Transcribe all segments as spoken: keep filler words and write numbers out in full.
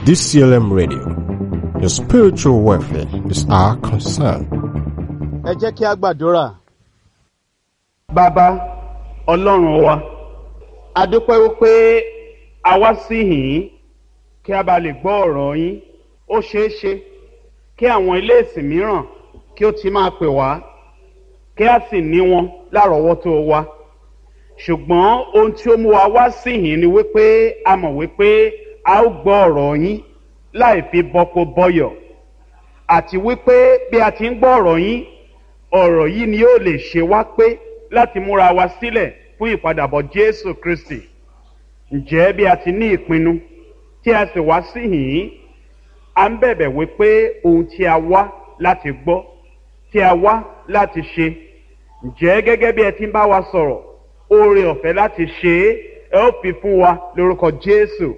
D C L M Radio. Your spiritual welfare is our concern. Ẹ jẹ́ kí a gbàdúrà. Bàbá Ọlọ́run wa, a dúpẹ́ wípé a wá sí yín kí a bá lè gbọ́ ọ̀rọ̀ yín. Ó ṣeé ṣe kí àwọn ilé ìsìn mìíràn kí ó ti máa pè wá kí a sì ní wọn lárọ̀ọ́wọ́tó wa. Ṣùgbọ́n ohun tí ó mú wa wá sí yín ni wípé a mọ̀ wípé a ó gbọ́ ọ̀rọ̀ yín láì fi bọ́kó bọ́yọ̀. Àti wípé bí a ti ń gbọ́ ọ̀rọ̀ yín, ọ̀rọ̀ yìí ni yóò lè ṣe wá pé láti múra wa sílẹ̀ fún ìpadàbọ̀ Jésù Kristi. Ǹjẹ́ bí a ti ní ìpinnu tí a sì wá sí yín, a ń bẹ̀bẹ̀ wípé ohun tí a wá láti gbọ́, tí a wá láti ṣe, ǹjẹ́ gẹ́gẹ́ bí ẹ ti ń bá wa sọ̀rọ̀, oore ọ̀fẹ́ láti ṣe é, ẹ ó fi fún wa lórúkọ Jésù.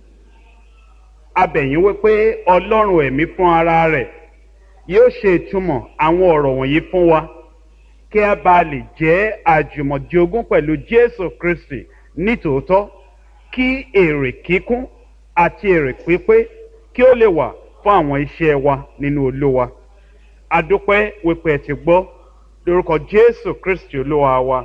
A bẹ̀ yín wípé Ọlọ́run ẹ̀mí fún ara rẹ̀ yóò ṣe ìtumọ̀ àwọn ọ̀rọ̀ wọ̀nyí fún wa kí a bá lè jẹ́ àjùmọ̀jogún pẹ̀lú Jésù Kristi nítòótọ́, kí èrè kíkún àti èrè pípé kí ó lè wà fún àwọn iṣẹ́ wa nínú Olúwa. A dúpẹ́ wípé ẹ ti gbọ́ lórúkọ Jésù Kristi Olúwa wa.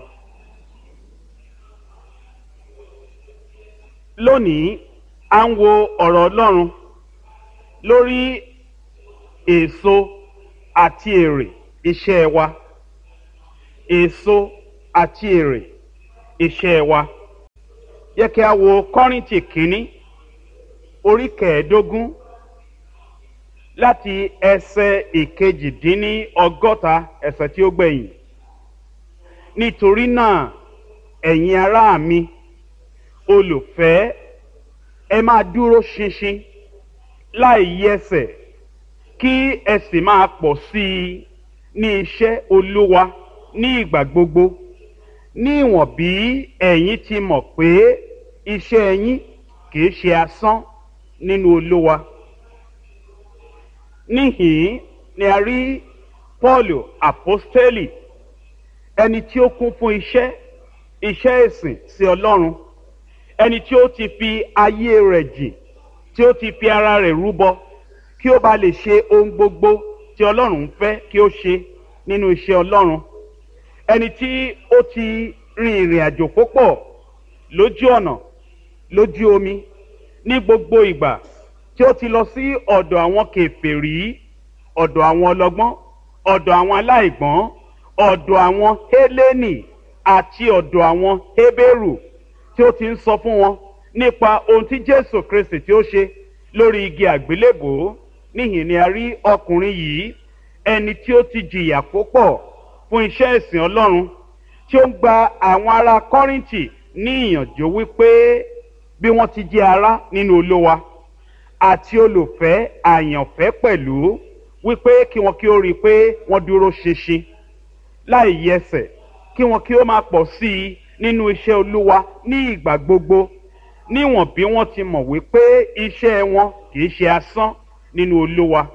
Lónìí a ń wo ọ̀rọ̀ Ọlọ́run lórí èso àti èrè iṣẹ́ wa. Èso àti èrè iṣẹ́ wa. Yẹ kí a wo Kọ́ríńtì kínní orí kẹẹ̀ẹ́dógún láti ẹsẹ̀ ìkejìdínní ọgọ́ta ẹsẹ̀ tí ó gbẹ̀yìn. Nítorí náà, ẹ̀yin ará mi, olùfẹ́, ẹ máa dúró ṣinṣin láì yẹsẹ̀, kí ẹ sì máa pọ̀ sí i ní iṣẹ́ Olúwa ní ìgbà gbogbo, ní ìwọ̀n bí ẹ̀yin ti mọ̀ pé iṣẹ́ yín kìí ṣe asán nínú Olúwa. Níhìn ni a rí Pọ́ọ̀lù àpọ́stélì, ẹni tí ó kún fún iṣẹ́ iṣẹ́ ìsìn sí Ọlọ́run, ẹni tí ó ti fi ayé rẹ̀ jìn, tí ó ti fi ara rẹ̀ rúbọ kí ó bá lè ṣe ohun gbogbo tí Ọlọ́run ń fẹ́ kí ó ṣe nínú iṣẹ́ Ọlọ́run, ẹni tí ó ti rin ìrìn àjò púpọ̀ lójú ọ̀nà, lójú omi, ní gbogbo ìgbà tí ó ti lọ sí ọ̀dọ̀ àwọn kèfèrí, ọ̀dọ̀ àwọn ọlọ́gbọ́n, ọ̀dọ̀ àwọn aláìgbọ́n, ọ̀dọ̀ àwọn Hélénì àti ọ̀dọ̀ àwọn Hébérù, tí ó ti ń sọ fún wọn nípa ohun tí Jésù Kristi tí ó ṣe lórí igi àgbélébòó. Níhìn ni a rí ọkùnrin yìí, ẹni tí ó ti jìyà púpọ̀ fún iṣẹ́ ìsìn Ọlọ́run, tí ó ń gba àwọn ará Kọ́ríńtì ní ìyànjú wípé bí wọ́n ti jẹ́ ará nínú Olúwa àti olùfẹ́ àyànfẹ́ pẹ̀lú, wípé kí wọn kí ó rí i pé wọ́n dúró ṣinṣin láì yẹsẹ̀, kí wọn kí ó máa pọ̀ sí i nínú iṣẹ́ Olúwa ní ìgbà gbogbo, níwọ̀n bí wọ́n ti mọ̀ wípé iṣẹ́ wọn kìí ṣe asán nínú Olúwa.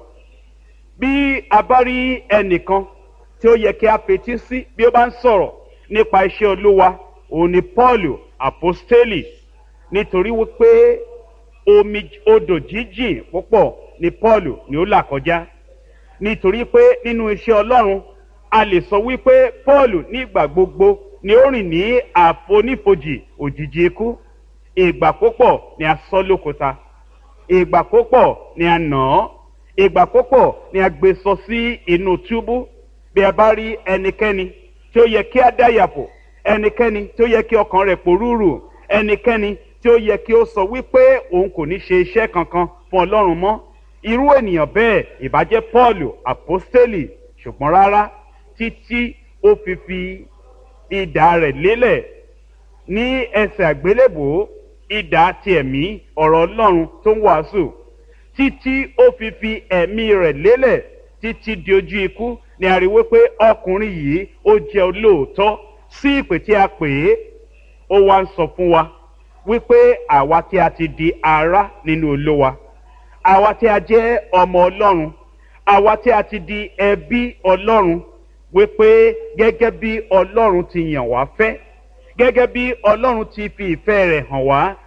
Bí a bá rí ẹnìkan tí ó yẹ kí a fetí sí bí ó bá ń sọ̀rọ̀ nípa iṣẹ́ Olúwa, òun ni Pọ́ọ̀lù àpọ́stélì, nítorí wípé omi odò jíjìn púpọ̀ ni Pọ́ọ̀lù ni ó là kọjá. Nítorí pé nínú iṣẹ́ Ọlọ́run a lè sọ wípé Pọ́ọ̀lù ní ìgbà gbogbo ni ó rìn ní àfonífojì òjìji ikú. Ìgbà púpọ̀ ni a sọ lókúta, ìgbà púpọ̀ ni a nà án, ìgbà púpọ̀ ni a gbé sọ sí inú túbú. Bí a bá rí ẹnikẹ́ni tí ó yẹ kí a dáyàpò, ẹnikẹ́ni tí ó yẹ kí ọkàn rẹ̀ pòrúurù, ẹnikẹ́ni tí ó yẹ kí ó sọ wípé òun kò ní ṣe iṣẹ́ kankan fún Ọlọ́run mọ́, irú ènìyàn bẹ́ẹ̀ ìbá jẹ́ Pọ́ọ̀lù àpọ́stélì. Ṣùgbọ́n rárá, títí ó fi fi idà rẹ̀ lélẹ̀ ní ẹsẹ̀ àgbélébòó, idà ti ẹ̀mí ọ̀rọ̀ Ọlọ́run tó ń wàásù, títí ó fi fi ẹ̀mí rẹ̀ lélẹ̀ títí di ojú ikú, ni a rí wípé ọkùnrin yìí ó jẹ́ olóòótọ́ sí ìpè tí a pè é. Ó wá ń sọ fún wa wípé àwa tí a ti di ará nínú Olúwa, àwa tí a jẹ́ ọmọ Ọlọ́run, àwa tí a ti di ẹbí Ọlọ́run, wípé gẹ́gẹ́ bí Ọlọ́run ti yàn wá fẹ́, gẹ́gẹ́ bí Ọlọ́run ti fi ìfẹ́ rẹ̀ hàn wá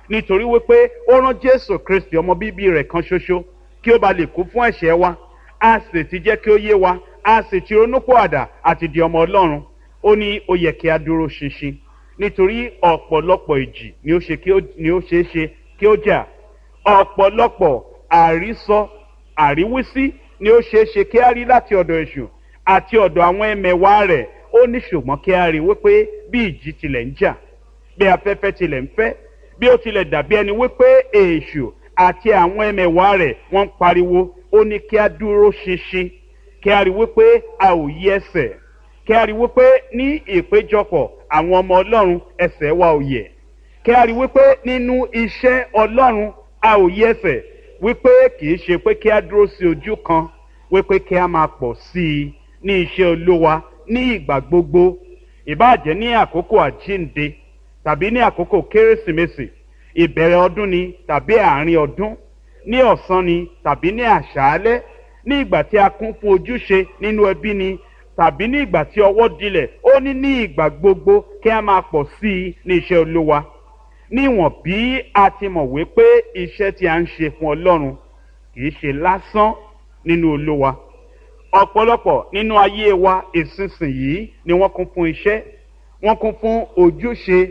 nítorí wípé ó rán Jésù Kristi ọmọ bíbí rẹ̀ kan ṣoṣo kí ó ba lè kú fún ẹ̀ṣẹ̀ wa, a sì ti jẹ́ kí ó yé wa, a sì ti ronúpìwàdà àti di ọmọ Ọlọ́run. Ó ní ó yẹ kí a dúró ṣinṣin nítorí ọ̀pọ̀lọpọ̀ ìjì ni ó ṣe kí ó ni ó ṣeé ṣe kí ó jà, ọ̀pọ̀lọpọ̀ àrísọ àríwísí ni ó ṣeé ṣe kí a rí láti ọ̀dọ̀ èṣù àti ọ̀dọ̀ àwọn ẹmẹ̀wà rẹ̀. Ó ní ṣùgbọ́n kí a rí wípé bí ìjì tilẹ̀ ń jà, bí afẹ́fẹ́ tilẹ̀ ń fẹ́, bí ó tilẹ̀ dàbí ẹni wípé èṣù àti àwọn ẹmẹ̀wà rẹ̀ wọ́n ń pariwo, ó ní kí a dúró ṣinṣin, kí a rí wípé a ò yí ẹsẹ̀, kí a rí wípé ní ìpéjọpọ̀ àwọn ọmọ Ọlọ́run ẹsẹ̀ wa ò yẹ̀, kí a rí wípé nínú iṣẹ́ Ọlọ́run a ò yí ẹsẹ̀, wípé kì í ṣe pé kí a dúró sí ojú kan, wípé kí a máa pọ̀ sí i ní iṣẹ́ Olúwa ní ìgbà gbogbo, ìbáàjẹ́ ní àkókò àjíǹde tàbí ní àkókò Kérésìmesì, ìbẹ̀rẹ̀ ọdún ni tàbí àárín ọdún, ní ọ̀sán ni tàbí ní àṣálẹ́, ní ìgbà tí a kún fún ojúṣe nínú ẹbí ni tàbí ní ìgbà tí ọwọ́ dilẹ̀. Ó ní ní ìgbà gbogbo kí a máa pọ̀ sí i ní iṣẹ́ Olúwa, níwọ̀n bí a ti mọ̀ wípé iṣẹ́ tí a ń ṣe fún Ọlọ́run kì í ṣe lásán nínú Olúwa. Ọ̀pọ̀lọpọ̀ nínú ayé wa ìsinsìnyí ni wọ́n kún fún iṣẹ́, wọ́n kún fún ojúṣe.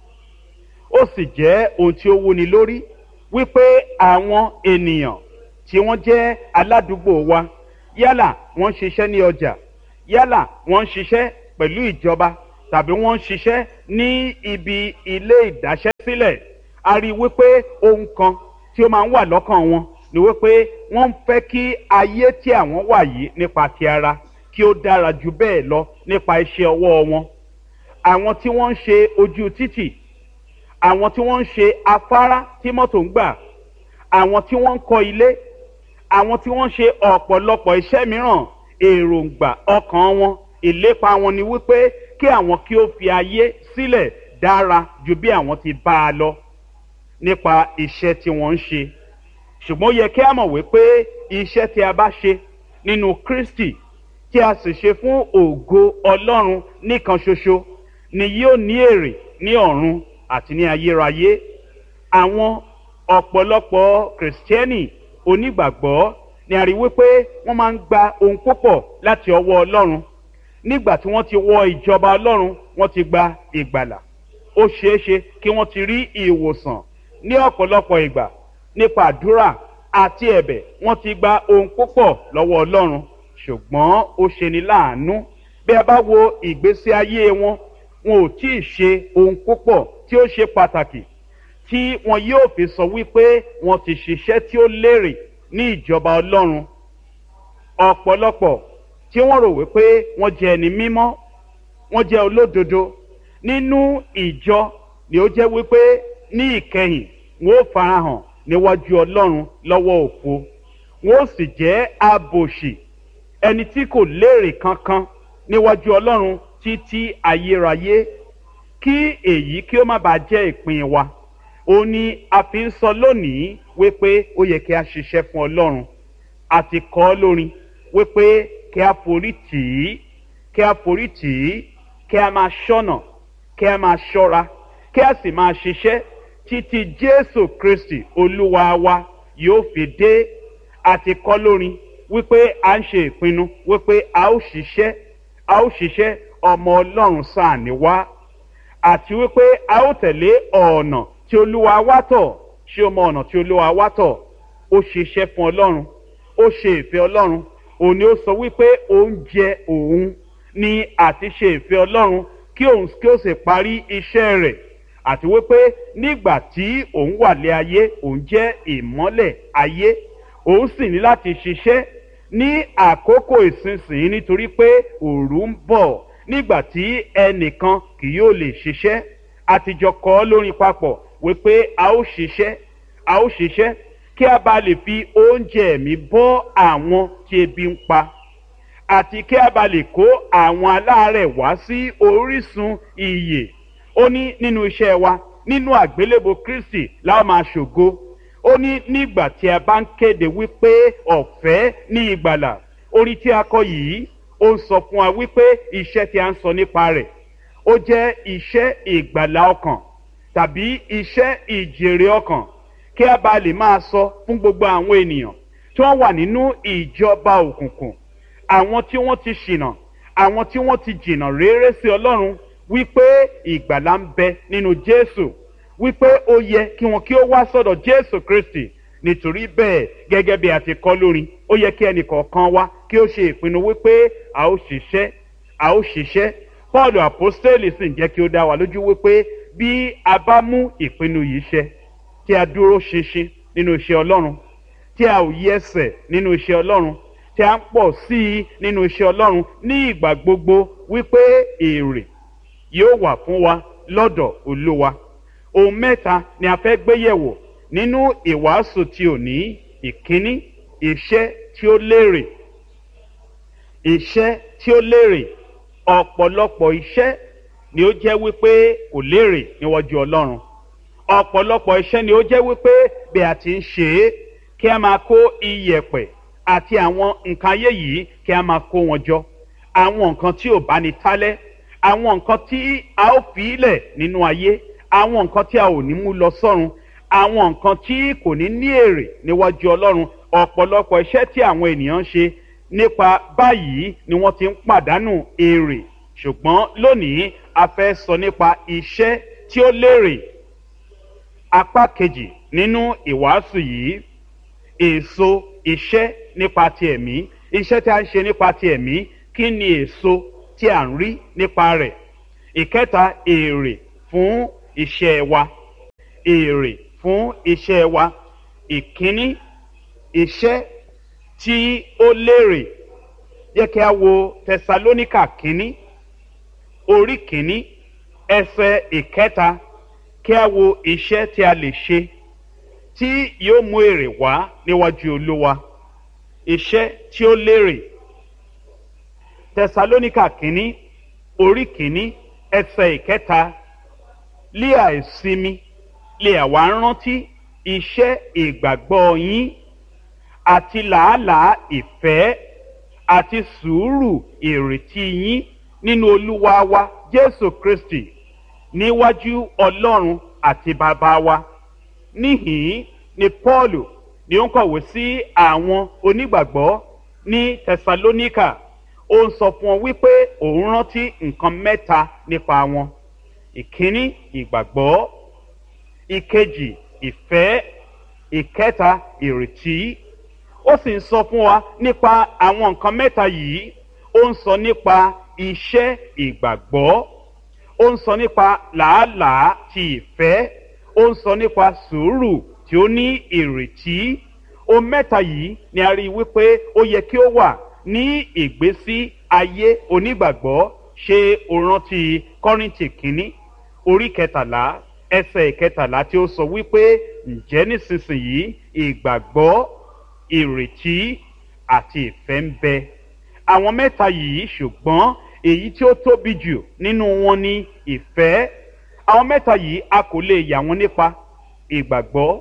Ó sì jẹ́ ohun tí ó wúni lórí wípé àwọn ènìyàn tí wọ́n jẹ́ aládùúgbò wa, yálà wọ́n ń ṣiṣẹ́ ní ọjà, yálà wọ́n ń ṣiṣẹ́ pẹ̀lú ìjọba tàbí wọ́n ń ṣiṣẹ́ ní ibi ilé ìdáṣẹ́sílẹ̀, a rí wípé ohun kan tí ó máa ń wà lọ́kàn wọn ni wípé wọ́n ń fẹ́ kí ayé tí àwọn wà yìí nípa ti ara kí ó dára jù bẹ́ẹ̀ lọ nípa iṣẹ́ ọwọ́ wọn. Àwọn tí wọ́n ń ṣe ojú títì, àwọn tí wọ́n ń ṣe afárá tí mọ́tò ń gbà, àwọn tí wọ́n ń kọ́ ilé, àwọn tí wọ́n ń ṣe ọ̀pọ̀lọpọ̀ iṣẹ́ mìíràn, èròǹgbà ọkàn wọn, ìlépa wọn ni wípé kí àwọn kí ó fi ayé sílẹ̀ dára ju bí àwọn ti bá a lọ nípa iṣẹ́ tí wọ́n ń ṣe. Ṣùgbọ́n ó yẹ kí a mọ̀ wípé iṣẹ́ tí a bá ṣe nínú Kristi tí a sì ṣe fún ògo Ọlọ́run nìkan ṣoṣo ni yóò ní èrè ní ọ̀run àti ní ayérayé. Àwọn ọ̀pọ̀lọpọ̀ Kìrìsìtẹ́nì onígbàgbọ́ ni a rí wípé wọ́n máa ń gba ohun púpọ̀ láti ọwọ́ Ọlọ́run. Nígbà tí wọ́n ti wọ ìjọba Ọlọ́run, wọ́n ti gba ìgbàlà. Ó ṣeéṣe kí wọ́n ti rí ìwòsàn ní ọ̀pọ̀lọpọ̀ ìgbà nípa àdúrà àti ẹ̀bẹ̀, wọ́n ti gba ohun púpọ̀ lọ́wọ́ Ọlọ́run. Ṣùgbọ́n ó ṣeni láàánú bí a bá wo ìgbésí ayé wọn, wọn ò tí ì ṣe ohun púpọ̀ tí ó ṣe pàtàkì tí wọn yóò fi sọ wípé wọn ti ṣiṣẹ́ tí ó lérè ní ìjọba Ọlọ́run. Ọ̀pọ̀lọpọ̀ tí wọ́n rò wípé wọ́n jẹ́ ẹni mímọ́, wọ́n jẹ́ olódodo nínú ìjọ, ni ó jẹ́ wípé ní ìkẹyìn wọn ó farahàn níwájú Ọlọ́run lọ́wọ́ òfo, wọn ó sì jẹ́ abòṣì, ẹni tí kò lérè kankan níwájú Ọlọ́run títí ayérayé. Kí èyí kí ó má bàa jẹ́ ìpín wa, ó ní a fi ń sọ lónìí wípé ó yẹ kí a ṣiṣẹ́ fún Ọlọ́run. A ti kọ ọ́ lórin wípé kí a forí tì í, kí a forí tì í, kí a máa ṣọ́nà, kí a máa ṣọ́ra, kí a sì máa ṣiṣẹ́ títí Jésù Kristi Olúwa wa yóò fi dé. A ti kọ lórin wípé a ń ṣe ìpinnu wípé a ó ṣiṣẹ́, a ó ṣiṣẹ́ ọmọ Ọlọ́run sáà ní wá, àti wípé a ó tẹ̀lé ọ̀nà tí Olúwa wá tọ̀. Ṣé o mọ ọ̀nà tí Olúwa wá tọ̀? Ó ṣiṣẹ́ fún Ọlọ́run, ó ṣe ìfẹ́ Ọlọ́run. Òun ni ó sọ wípé oúnjẹ òun ni àti ṣe ìfẹ́ Ọlọ́run kí òun kí ó sì parí iṣẹ́ rẹ̀, àti wípé nígbà tí òun wà lé ayé, òun jẹ́ ìmọ́lẹ̀ ayé. Òun sì ní láti ṣiṣẹ́ ní àkókò ìsinsìnyí nítorí pé òru ń bọ̀ nígbà tí ẹnìkan kì yóò lè ṣiṣẹ́. Àtijọ́ kọ lórin papọ̀ wípé a ó ṣiṣẹ́, a ó ṣiṣẹ́ kí a bá lè fi oúnjẹ ẹ̀mí bọ́ àwọn tí ebi ń pa, àti kí a bá lè kó àwọn aláàárẹ̀ wá sí orísun ìyè. Ó ní nínú iṣẹ́ wa, nínú àgbélébò Kristi la máa ṣògo. Ó ní nígbà tí a bá ń kéde wípé ọ̀fẹ́ ní ìgbàlà. Orin tí a kọ yìí ó ń sọ fún wa wípé iṣẹ́ tí a ń sọ nípa rẹ̀ ó jẹ́ iṣẹ́ ìgbàlà ọkàn tàbí iṣẹ́ ìjèrè ọkàn kí a bá lè máa sọ fún gbogbo àwọn ènìyàn tí wọ́n wà nínú ìjọba òkùnkùn, àwọn tí wọ́n ti ṣìnà, àwọn tí wọ́n ti jìnnà réré sí Ọlọ́run, wípé ìgbàlà ń bẹ nínú Jésù, wípé ó yẹ kí wọn kí ó wá sọ́dọ̀ Jésù Kristi. Nítorí bẹ́ẹ̀, gẹ́gẹ́ bí a ti kọ lórin, ó yẹ kí ẹnìkọ̀ọ̀kan wa kí ó ṣe ìpinnu wípé a ó ṣiṣẹ́ a ó ṣiṣẹ́. Pọ́ọ̀lù àpọ́stélì sì ń jẹ́ kí ó dá wa lójú wípé bí a bá mú ìpinnu yìí ṣẹ, tí a dúró ṣinṣin nínú iṣẹ́ Ọlọ́run, tí a ò yẹsẹ̀ nínú iṣẹ́ Ọlọ́run, tí a ń pọ̀ sí i nínú iṣẹ́ Ọlọ́run ní ìgbà gbogbo, wípé èrè yóò wà fún wa lọ́dọ̀ Olúwa. Ohun mẹ́ta ni a fẹ́ gbé yẹ̀wò nínú ìwàásù tí ò ní. Ìkíní, iṣẹ́ tí ó lérè. Iṣẹ́ tí ó lérè. Ọ̀pọ̀lọpọ̀ iṣẹ́ ni ó jẹ́ wípé kò lérè níwájú Ọlọ́run. Ọ̀pọ̀lọpọ̀ iṣẹ́ ni ó jẹ́ wípé bí a ti ń ṣe é, kí a máa kó iyẹ̀pẹ̀ àti àwọn nǹkan ayé yìí kí a máa kó wọn jọ. Àwọn nǹkan tí ò bá ní tálẹ́, àwọn nǹkan tí a ó fi ilẹ̀ nínú ayé, àwọn nǹkan tí a ò ní mú lọ sọ́run, àwọn nǹkan tí kò ní ní èrè níwájú Ọlọ́run. Ọ̀pọ̀lọpọ̀ iṣẹ́ tí àwọn ènìyàn ń ṣe nípa báyìí ni wọ́n ti ń pàdánù èrè. Ṣùgbọ́n lónìí a fẹ́ sọ nípa iṣẹ́ tí ó lérè. Apá kejì nínú ìwàásù yìí, èso iṣẹ́ nípa ti ẹ̀mí. Iṣẹ́ tí a ń ṣe nípa ti ẹ̀mí, kí ni èso tí a ń rí nípa rẹ̀? Ìkẹta, èrè fún iṣẹ́ wa. Èrè fún iṣẹ́ wa. Ìkíní, iṣẹ́ tí ó lérè. Jẹ́ kí a wo Tẹsalóníkà kínní, orí kínní, ẹsẹ̀ ìkẹta. Kí a wo iṣẹ́ tí a lè ṣe tí yóò mú èrè wá níwájú Olúwa. Iṣẹ́ tí ó lérè. Tẹsalóníkà kínní, orí kínní, ẹsẹ̀ ìkẹta. Lé àìsinmi lè àwa rántí iṣẹ́ ìgbàgbọ́ yín àti làálàá ìfẹ́ àti sùúrù ìrètí yín nínú Olúwa wa Jésù Kristi níwájú Ọlọ́run àti bàbá wa. Níhìn ni Pọ́ọ̀lù ni ó ń kọ̀wé sí àwọn onígbàgbọ́ ní Tẹsalóníkà. Ó ń sọ fún wọn wípé òun rántí nǹkan mẹ́ta nípa wọn. Ìkíní, ìgbàgbọ́. Ìkejì, ìfẹ́. Ìkẹta, ìrètí. Ó sì ń sọ fún wa nípa àwọn nǹkan mẹ́ta yìí. Ó ń sọ nípa iṣẹ́ ìgbàgbọ́. Ó ń sọ nípa làálàá ti ìfẹ́. Ó ń sọ nípa sùúrù tí ó ní ìrètí. Ohun mẹ́ta yìí ni a rí i wípé ó yẹ kí ó wà ní ìgbésí ayé onígbàgbọ́. Ṣé o rántí Kọ́ríńtì kínní, orí kẹtàlá, ẹsẹ̀ ìkẹtàlá tí ó sọ wípé ǹjẹ́ nísinsìnyí ìgbàgbọ́, ìrètí àti ìfẹ́ ń bẹ. Àwọn mẹ́ta yìí, ṣùgbọ́n èyí tí ó tóbi jù nínú wọn ni ìfẹ́. Àwọn mẹ́ta yìí a kò lè yà wọ́n nípa. Ìgbàgbọ́,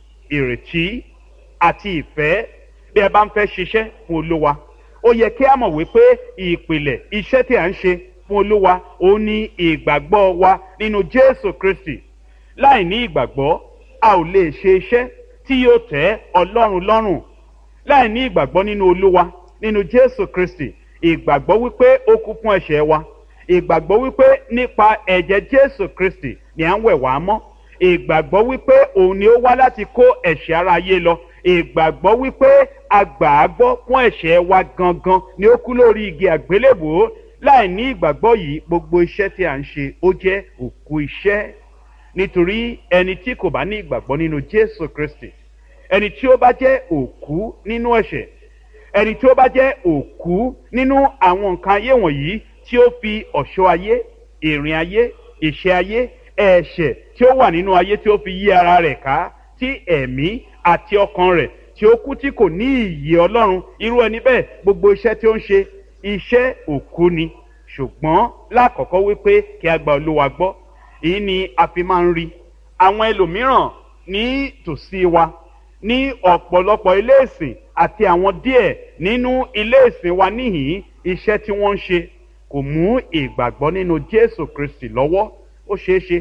ìrètí àti ìfẹ́. Bí ẹ bá ń fẹ́ ṣiṣẹ́ fún Olúwa, ó yẹ kí a mọ̀ wípé ìpìlẹ̀ iṣẹ́ tí a ń ṣe fún Olúwa ó ní ìgbàgbọ́ wa nínú Jésù Kristi. Láì ní ìgbàgbọ́, a ò lè ṣe iṣẹ́ tí yóò tẹ́ Ọlọ́run lọ́rùn. Láì ní ìgbàgbọ́ nínú Olúwa, nínú Jésù Kristi, ìgbàgbọ́ wípé ó kú fún ẹ̀ṣẹ̀ wa, ìgbàgbọ́ wípé nípa ẹ̀jẹ̀ Jésù Kristi ni à ń wẹ̀ wá mọ́, ìgbàgbọ́ wípé òun ni ó wá láti kó ẹ̀ṣẹ̀ ara ayé lọ, ìgbàgbọ́ wípé agbàágbọ́ fún ẹ̀ṣẹ̀ wa gangan ni ó kú lórí igi àgbélébùú. Láì ní ìgbàgbọ́ yìí, gbogbo iṣẹ́ tí à ń ṣe ó jẹ́ òkú iṣẹ́. Nítorí ẹni tí kò bá ní ìgbàgbọ́ nínú Jésù Kristi, ẹni tí ó bá jẹ́ òkú nínú ẹ̀ṣẹ̀, ẹni tí ó bá jẹ́ òkú nínú àwọn nǹkan ayé wọ̀nyí tí ó fi ọ̀ṣọ́ ayé, ìrìn ayé, ìṣe ayé, ẹ̀ṣẹ̀ tí ó wà nínú ayé tí ó fi yí ara rẹ̀ ká, tí ẹ̀mí àti ọkàn rẹ̀ tí ó kú tí kò ní ìyè Ọlọ́run, irú ẹni bẹ́ẹ̀ gbogbo iṣẹ́ tí ó ń ṣe iṣẹ́ òkú ni. Ṣùgbọ́n lákọ̀ọ́kọ́ wípé kí a gba Olúwa gbọ́. Èyí ni a fi máa ń rí àwọn ẹlòmíràn ní tòsí wa ní ọ̀pọ̀lọpọ̀ ilé ìsìn àti àwọn díẹ̀ nínú ilé ìsìn wa níhìn. Iṣẹ́ tí wọ́n ń ṣe kò mú ìgbàgbọ́ nínú Jésù Kristi lọ́wọ́. Ó ṣeé ṣe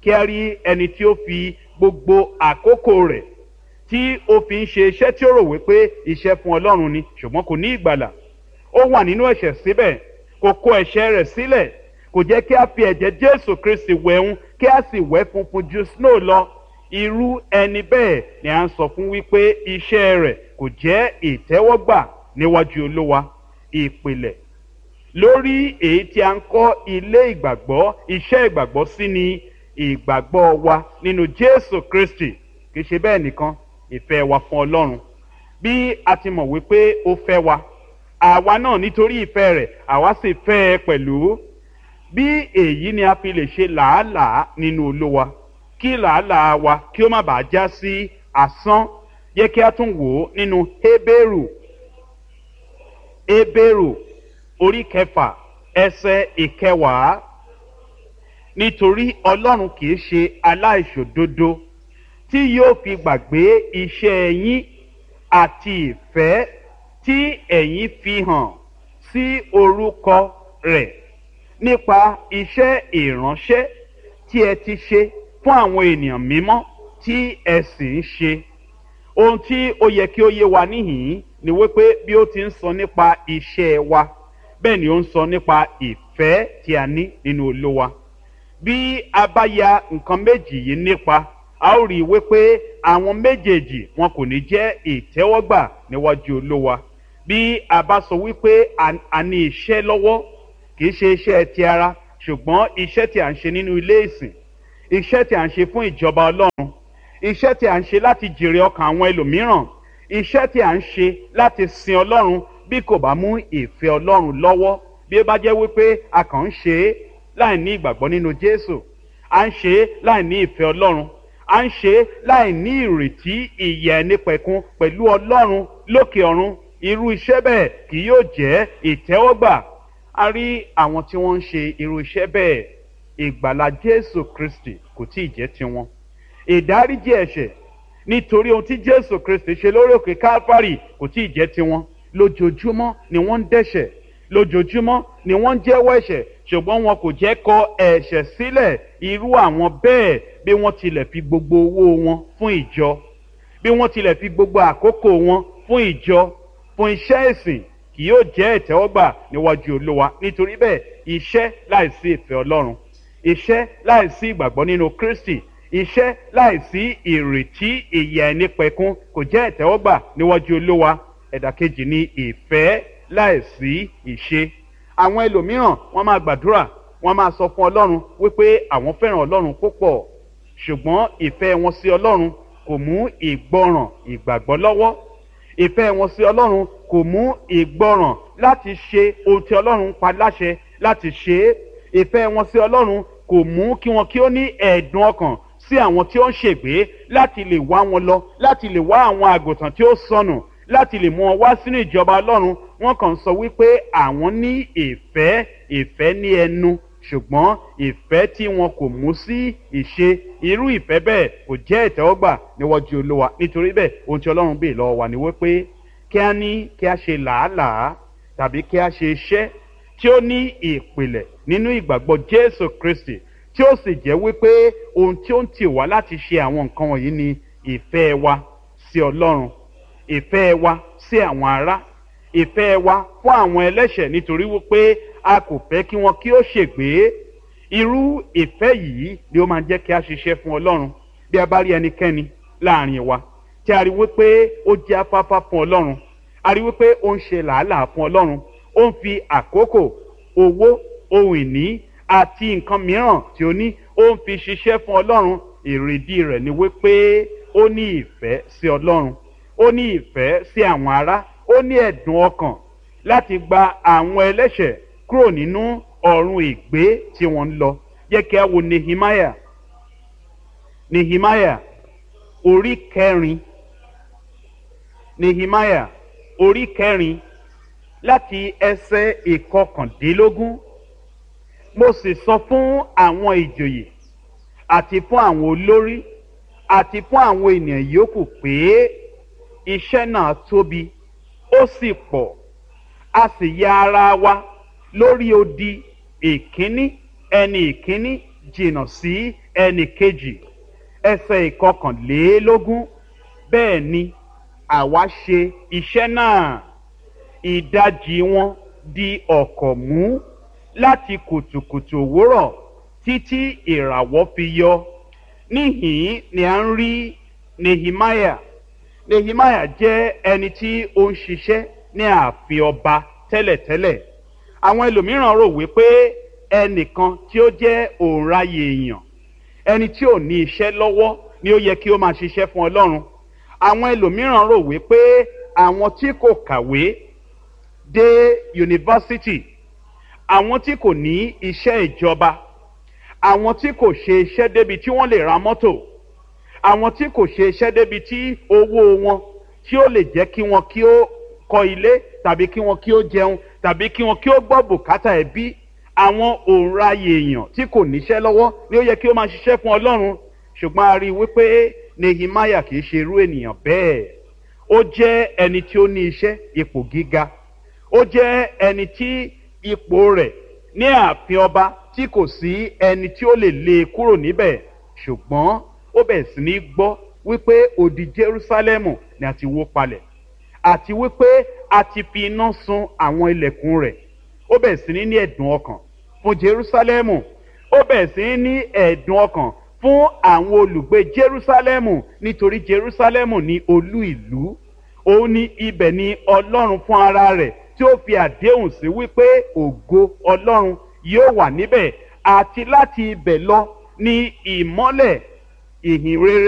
kí a rí ẹni tí ó fi gbogbo àkókò rẹ̀ tí ó fi ń ṣe iṣẹ́ tí ó rò wípé iṣẹ́ fún Ọlọ́run ni ṣùgbọ́n kò ní ìgbàlà, ó wà nínú ẹ̀ṣẹ̀ síbẹ̀, kò kó ẹ̀ṣẹ̀ rẹ̀ sílẹ̀, kò jẹ́ kí a fi ẹ̀jẹ̀ Jésù Kristi wẹ̀hún kí a sì wẹ̀ funfun ju snow lọ. Irú ẹni bẹ́ẹ̀ ni à ń sọ fún wípé iṣẹ́ rẹ̀ kò jẹ́ ìtẹ́wọ́gbà níwájú Olúwa. Ìpìlẹ̀ lórí èyí tí a ń kọ́ ilé ìgbàgbọ́, iṣẹ́ ìgbàgbọ́ sí ni ìgbàgbọ́ wa nínú Jésù Kristi. Kì í ṣe bẹ́ẹ̀ nìkan, ìfẹ́ wa fún Ọlọ́run. Bí a ti mọ̀ wípé ó fẹ́ wa, àwa náà nítorí ìfẹ́ rẹ̀ àwa sì fẹ́ ẹ pẹ̀lú. Bí èyí ni a fi lè ṣe làálàá nínú Olúwa, kí làálàá wa kí ó má bàa já sí asán. Yẹ kí a tún wò ó nínú Hébérù Hébérù orí kẹfà ẹsẹ̀ ìkẹwàá. Nítorí Ọlọ́run kì í ṣe aláìṣòdodo tí yóò fi gbàgbé iṣẹ́ yín àti ìfẹ́ tí ẹ̀yin fi hàn sí orúkọ rẹ̀ nípa iṣẹ́ ìránṣẹ́ tí ẹ ti ṣe fún àwọn ènìyàn mímọ́ tí ẹ sì ń ṣe. Ohun tí ó yẹ kí ó yé wa níhìn-ín ni wípé bí ó ti ń sọ nípa iṣẹ́ wa, bẹ́ẹ̀ ni ó ń sọ nípa ìfẹ́ tí a ní nínú Olúwa. Bí a bá ya nǹkan méjì yìí nípa, a ó rí i wípé àwọn méjèèjì wọn kò ní jẹ́ ìtẹ́wọ́gbà níwájú Olúwa. Bí a bá sọ wípé a ní iṣẹ́ lọ́wọ́, kì í ṣe iṣẹ́ ti ara, ṣùgbọ́n iṣẹ́ tí a ń ṣe nínú ilé ìsìn, iṣẹ́ tí a ń ṣe fún ìjọba Ọlọ́run, iṣẹ́ tí a ń ṣe láti jèrè ọkàn àwọn ẹlòmíràn, iṣẹ́ tí a ń ṣe láti sin Ọlọ́run, bí kò bá mú ìfẹ́ Ọlọ́run lọ́wọ́, bí ó bá jẹ́ wípé a kàn ń ṣe é láì ní ìgbàgbọ́ nínú Jésù, à ń ṣe é láì ní ìfẹ́ Ọlọ́run, à ń ṣe é láì ní ìrètí ìyè ẹnípẹ̀kun pẹ̀lú Ọlọ́run lókè ọ̀run, irú iṣẹ́ bẹ́ẹ̀ kì yóò jẹ́ ìtẹ́wọ́gbà. A rí àwọn tí wọ́n ń ṣe irú iṣẹ́ bẹ́ẹ̀, ìgbàlà Jésù Kristi kò tí ì jẹ́ tiwọn. Ìdáríjì ẹ̀ṣẹ̀ nítorí ohun tí Jésù Kristi ṣe lórí òkè Kálífárì kò tí ì jẹ́ tiwọn. Lójoojúmọ́ ni wọ́n ń dẹ́ṣẹ̀, lójoojúmọ́ ni wọ́n ń jẹ́wọ́ ẹ̀ṣẹ̀, ṣùgbọ́n wọn kò jẹ́ kọ ẹ̀ṣẹ̀ sílẹ̀. Irú àwọn bẹ́ẹ̀, bí wọ́n tilẹ̀ fi gbogbo owó wọn fún ìjọ, bí wọ́n tilẹ̀ fi gbogbo àkókò wọn fún ìjọ, fún iṣẹ́ ìsìn, kì yóò jẹ́ ìtẹ́wọ́gbà níwájú Olúwa. Nítorí bẹ́ẹ̀, iṣẹ́ láìsí ìfẹ́ Ọlọ́run, iṣẹ́ láìsí ìgbàgbọ́ nínú Kristi, iṣẹ́ láìsí ìrètí ìyè àìnípẹ̀kun kò jẹ́ ìtẹ́wọ́gbà níwájú Olúwa. Ẹ̀dà kejì ni ìfẹ́ láìsí ìṣe. Àwọn ẹlòmíràn wọ́n máa gbàdúrà, wọ́n máa sọ fún Ọlọ́run wípé àwọn fẹ́ràn Ọlọ́run púpọ̀, ṣùgbọ́n ìfẹ́ wọn sí Ọlọ́run kò mú ìgbọràn ìgbàgbọ́ lọ́wọ́. Ìfẹ́ wọn sí Ọlọ́run kò mú ìgbọràn láti ṣe ohun tí Ọlọ́run pa láṣẹ láti ṣe é. Ìfẹ́ wọn sí Ọlọ́run kò mú kí wọn kí ó ní ẹ̀dùn ọkàn sí àwọn tí ó ń ṣègbé, láti lè wá wọn lọ, láti lè wá àwọn àgùntàn tí ó sọnù, láti lè mú wọn wá sínú ìjọba Ọlọ́run. Wọ́n kàn sọ wípé àwọn ní ìfẹ́, ìfẹ́ ní ẹnu, ṣùgbọ́n ìfẹ́ tí wọn kò mú sí ìṣe, irú ìfẹ́ bẹ́ẹ̀ kò jẹ́ ìtẹ́wọ́gbà níwájú Olúwa. Nítorí bẹ́ẹ̀, ohun tí Ọlọ́run béèrè lọ́wọ́ wa ni wípé kí a ní kí a ṣe làálàá tàbí kí a ṣe iṣẹ́ tí ó ní ìpìlẹ̀ nínú ìgbàgbọ́ Jésù Kristi, tí ó sì jẹ́ wípé ohun tí ó ń tì wá láti ṣe àwọn nǹkan wọ̀nyí ni ìfẹ́ wa sí Ọlọ́run, ìfẹ́ wa sí àwọn ará, ìfẹ́ wa fún àwọn ẹlẹ́ṣẹ̀, nítorí wípé a kò fẹ́ kí wọn kí ó ṣègbé. Irú ìfẹ́ yìí ni ó máa jẹ́ kí a ṣiṣẹ́ fún Ọlọ́run. Bí a bá rí ẹnikẹ́ni láàrin wa tí a rí wípé ó jẹ́ afáfá fún Ọlọ́run, a rí wípé ó ń ṣe làálàá fún Ọlọ́run, ó ń fi àkókò, owó, ohun ìní àti nǹkan mìíràn tí ó ní ó ń fi ṣiṣẹ́ fún Ọlọ́run, èrèdí rẹ̀ ni wípé ó ní ìfẹ́ sí Ọlọ́run, ó ní ìfẹ́ sí àwọn ará, ó ní ẹ̀dùn ọkàn láti gba àwọn ẹlẹ́ṣẹ̀ kúrò nínú ọ̀run ìgbé tí wọ́n ń lọ. Jẹ́ kí a wo Nehemiah Nehemiah orí kẹrin Nehemiah orí kẹrin láti ẹsẹ̀ ìkọkàndínlógún. Mo sì sọ fún àwọn ìjòyè àti fún àwọn olórí àti fún àwọn ènìyàn yòókù pé iṣẹ́ náà tóbi ó sì pọ̀, a sì ya ara wa lórí odi ìkíní ẹni ìkíní jìnnà sí ẹnì kejì. Ẹsẹ̀ ìkọkànlélógún, bẹ́ẹ̀ ni àwa ṣe iṣẹ́ náà, ìdajì wọn di ọ̀kọ̀ mú láti kùtùkùtù òwúrọ̀ títí ìràwọ̀ fi yọ. Níhìn ni a ń rí Nehemiah. Nehemiah jẹ́ ẹni tí ó ń ṣiṣẹ́ ní ààfin ọba tẹ́lẹ̀tẹ́lẹ̀. Àwọn ẹlòmíràn rò wípé ẹnìkan tí ó jẹ́ òǹraye èèyàn, ẹni tí ò ní iṣẹ́ lọ́wọ́ ni ó yẹ kí ó máa ṣiṣẹ́ fún Ọlọ́run. Àwọn ẹlòmíràn rò wípé àwọn tí kò kàwé dé yunifásitì, àwọn tí kò ní iṣẹ́ ìjọba, àwọn tí kò ṣe iṣẹ́ débi tí wọ́n lè ra mọ́tò, àwọn tí kò ṣe iṣẹ́ débi tí owó wọn tí ó lè jẹ́ kí wọn kí ó kọ́ ilé tàbí kí wọn kí ó jẹun tàbí kí wọn kí ó gbọ́ bùkátà ẹbí. Àwọn òǹraye èèyàn tí kò níṣẹ́ lọ́wọ́ ni ó yẹ kí ó máa ṣiṣẹ́ fún Ọlọ́run. Ṣùgbọ́n a rí i wípé Nehemiah kì í ṣe irú ènìyàn bẹ́ẹ̀. Ó jẹ́ ẹni tí ó ní iṣẹ́ ipò gíga. Ó jẹ́ ẹni tí ipò rẹ̀ ní ààfin ọba tí kò sí ẹni tí ó lè lé e kúrò níbẹ̀. Ṣùgbọ́n ó bẹ̀rẹ̀ sí ní gbọ́ wípé odi Jerúsálẹ́mù ni a ti wó palẹ̀, àti wípé a ti fi iná sun àwọn ilẹ̀kùn rẹ̀. Ó bẹ̀rẹ̀ sí ní ní ẹ̀dùn ọkàn fún Jerúsálẹ́mù. Ó bẹ̀rẹ̀ sí ní ẹ̀dùn ọkàn fún àwọn olùgbé Jerúsálẹ́mù, nítorí Jerúsálẹ́mù ni olú ìlú. Òun ni ibẹ̀ ni Ọlọ́run fún ara rẹ̀ tí ó fi àdéhùn sí wípé ògo Ọlọ́run yóò wà níbẹ̀, àti láti ibẹ̀ lọ ní ìmọ́lẹ̀ ìhìn rere